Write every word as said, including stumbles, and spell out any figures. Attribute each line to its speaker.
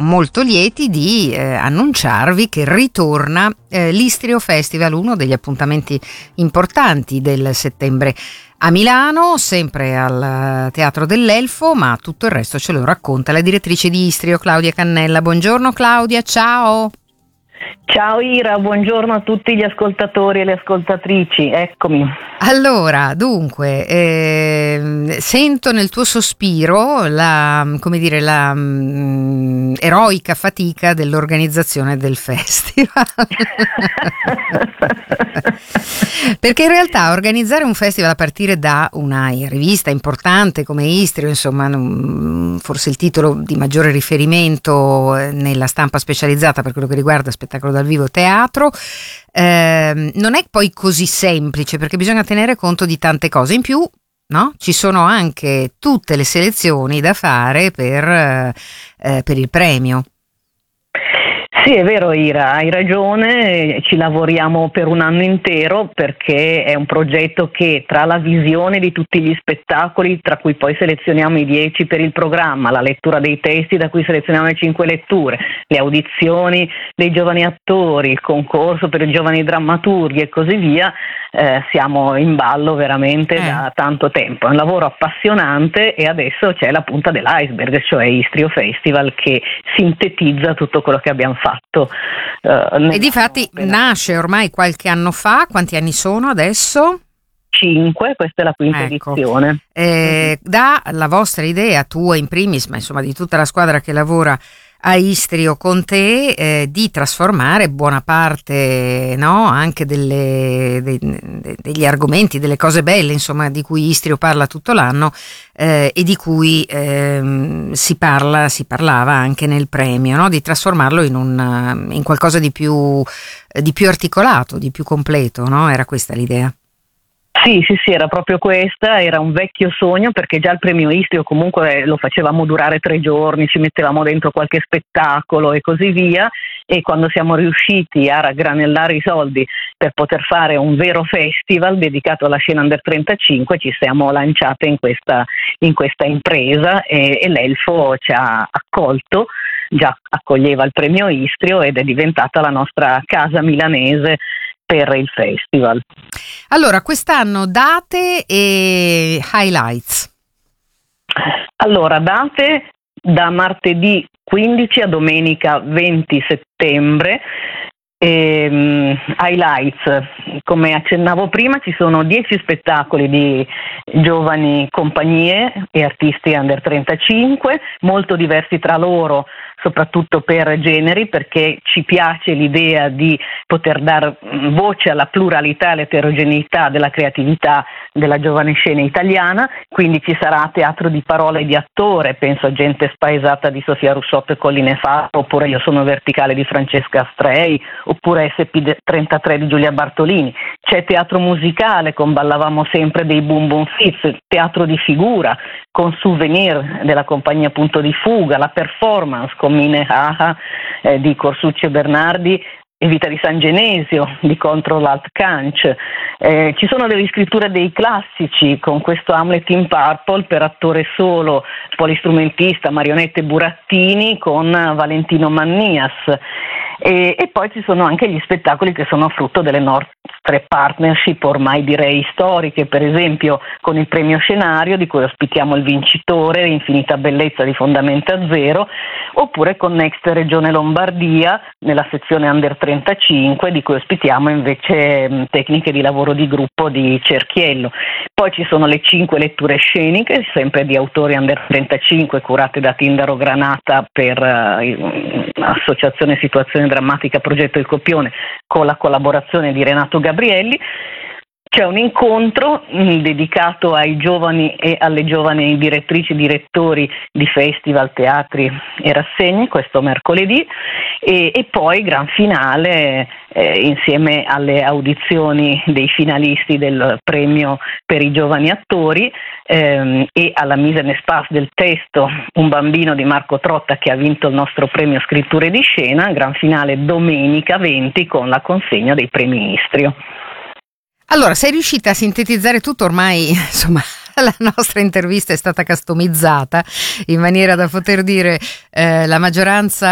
Speaker 1: molto lieti di eh, annunciarvi che ritorna eh, l'Istrio Festival, uno degli appuntamenti importanti del settembre a Milano, sempre al Teatro dell'Elfo, ma tutto il resto ce lo racconta la direttrice di Istrio, Claudia Cannella. Buongiorno Claudia, ciao!
Speaker 2: Ciao Ira, buongiorno a tutti gli ascoltatori e le ascoltatrici, eccomi.
Speaker 1: Allora, dunque, eh, sento nel tuo sospiro la, come dire, la mm, eroica fatica dell'organizzazione del festival. Perché in realtà organizzare un festival a partire da una rivista importante come Istrio, insomma, forse il titolo di maggiore riferimento nella stampa specializzata per quello che riguarda spettacolo dal vivo, teatro, eh, non è poi così semplice, perché bisogna tenere conto di tante cose. In più, no? Ci sono anche tutte le selezioni da fare per, eh, per il premio.
Speaker 2: Sì, è vero Ira, hai ragione, ci lavoriamo per un anno intero perché è un progetto che tra la visione di tutti gli spettacoli, tra cui poi selezioniamo i dieci per il programma, la lettura dei testi da cui selezioniamo le cinque letture, le audizioni dei giovani attori, il concorso per i giovani drammaturghi e così via, eh, siamo in ballo veramente eh. da tanto tempo. È un lavoro appassionante e adesso c'è la punta dell'iceberg, cioè Istrio Festival, che sintetizza tutto quello che abbiamo fatto. Uh,
Speaker 1: e difatti nasce ormai qualche anno fa. Quanti anni sono adesso?
Speaker 2: Cinque, questa è la quinta
Speaker 1: ecco.
Speaker 2: edizione.
Speaker 1: Eh, da la vostra idea, tua in primis, ma insomma di tutta la squadra che lavora a Istrio con te, eh, di trasformare buona parte, no, anche delle, de, de, degli argomenti, delle cose belle, insomma, di cui Istrio parla tutto l'anno eh, e di cui eh, si parla, si parlava anche nel premio, no, di trasformarlo in un in qualcosa di più di più articolato, di più completo, no? Era questa l'idea.
Speaker 2: Sì, sì, sì, era proprio questa, era un vecchio sogno, perché già il premio Istrio comunque lo facevamo durare tre giorni, ci mettevamo dentro qualche spettacolo e così via, e quando siamo riusciti a raggranellare i soldi per poter fare un vero festival dedicato alla scena under trentacinque, ci siamo lanciate in questa, in questa impresa e, e l'Elfo ci ha accolto, già accoglieva il premio Istrio ed è diventata la nostra casa milanese per il festival.
Speaker 1: Allora, quest'anno date e highlights.
Speaker 2: Allora, date da martedì quindici a domenica venti settembre. E, highlights, come accennavo prima, ci sono dieci spettacoli di giovani compagnie e artisti under trentacinque, molto diversi tra loro, soprattutto per generi, perché ci piace l'idea di poter dar voce alla pluralità e all'eterogeneità della creatività della giovane scena italiana. Quindi ci sarà teatro di parola e di attore, penso a Gente spaesata di Sofia Russotto e Colline Fato, oppure Io sono verticale di Francesca Astrei, oppure S P trentatré di Giulia Bartolini. C'è teatro musicale con Ballavamo sempre dei Boom Boom Fizz, teatro di figura con Souvenir della compagnia Punto di Fuga, la performance con Mine Haha eh, di Corsucci e Bernardi e Vita di San Genesio di Control Alt Canch. Eh, ci sono le riscritture dei classici con questo Hamlet in Purple per attore solo, polistrumentista, marionette Burattini con Valentino Mannias. E, e poi ci sono anche gli spettacoli che sono frutto delle nostre partnership ormai direi storiche, per esempio con il premio Scenario di cui ospitiamo il vincitore, Infinita Bellezza di Fondamenta Zero, oppure con Next Regione Lombardia nella sezione under trentacinque di cui ospitiamo invece mh, tecniche di lavoro di gruppo di Cerchiello. Poi ci sono le cinque letture sceniche, sempre di autori under trentacinque, curate da Tindaro Granata per uh, Associazione Situazione Drammatica Progetto Il Copione, con la collaborazione di Renato Gabrielli. C'è un incontro mh, dedicato ai giovani e alle giovani direttrici e direttori di festival, teatri e rassegne questo mercoledì e, e poi gran finale eh, insieme alle audizioni dei finalisti del premio per i giovani attori ehm, e alla mise en espace del testo Un bambino di Marco Trotta, che ha vinto il nostro premio scritture di scena. Gran finale domenica venti con la consegna dei premi Istrio.
Speaker 1: Allora, sei riuscita a sintetizzare tutto, ormai insomma la nostra intervista è stata customizzata in maniera da poter dire eh, la maggioranza